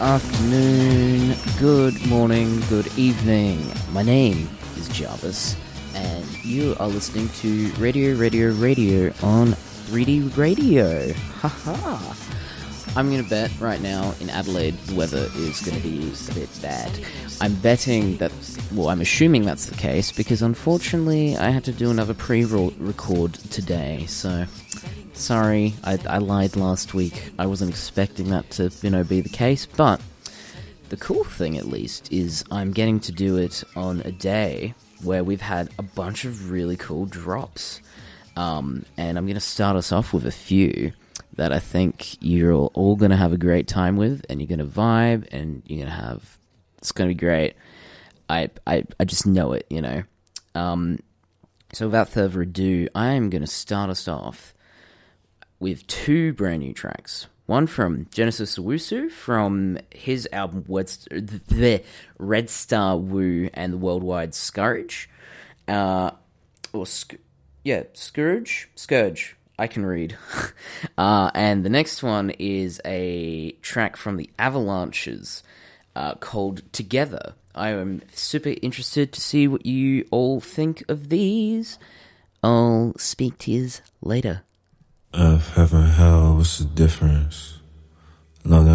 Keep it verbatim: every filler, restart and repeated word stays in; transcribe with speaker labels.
Speaker 1: afternoon, good morning, good evening. My name is Jarvis, and you are listening to Radio, Radio, Radio on three D Radio. Haha. I'm going to bet right now in Adelaide the weather is going to be a bit bad. I'm betting that, well, I'm assuming that's the case because unfortunately I had to do another pre-record today, so sorry, I, I lied last week. I wasn't expecting that to, you know, be the case, but the cool thing at least is I'm getting to do it on a day where we've had a bunch of really cool drops. Um, and I'm going to start us off with a few that I think you're all going to have a great time with, and you're going to vibe, and you're going to have, it's going to be great. I, I, I just know it, you know. Um, so without further ado, I am going to start us off with two brand new tracks. One from Genesis Owusu from his album The Red Star Wu and the Worldwide Scourge. Uh, or, sc- yeah, Scourge? Scourge. I can read. uh, and the next one is a track from the Avalanches uh, called Together. I am super interested to see what you all think of these. I'll speak to you later.
Speaker 2: Earth, heaven, hell, what's the difference? Long